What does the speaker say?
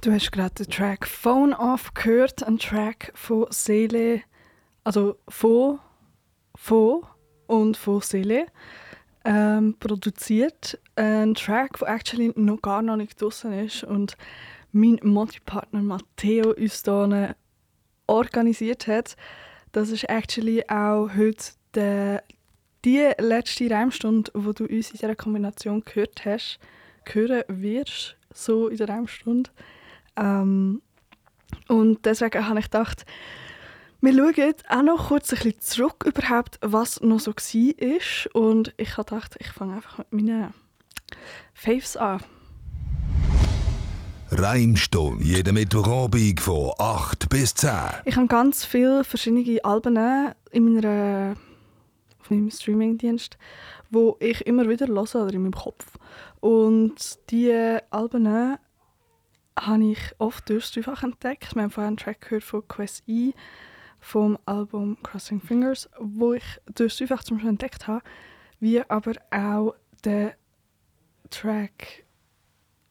Du hast gerade den Track «Phone Off» gehört, ein Track von Seele, also von und von Seele produziert. Ein Track, der actually noch nicht draussen ist und mein Multipartner Matteo uns hier organisiert hat. Das ist actually auch heute die letzte Reimstunde, wo du uns in dieser Kombination hören wirst, so in der Reimstunde. Und deswegen habe ich gedacht, wir schauen auch noch kurz ein bisschen zurück, überhaupt, was noch so war. Und ich habe gedacht, ich fange einfach mit meinen Faves an. Reimstunde, jeden Mittwochabend von 8 bis 10. Ich habe ganz viele verschiedene Alben auf meinem Streamingdienst, wo ich immer wieder höre oder in meinem Kopf. Und diese Alben habe ich oft durchs Dreifach entdeckt. Wir haben vorhin einen Track gehört von Quest E vom Album Crossing Fingers, wo ich durchs Dreifach zum Beispiel entdeckt habe, wie aber auch den Track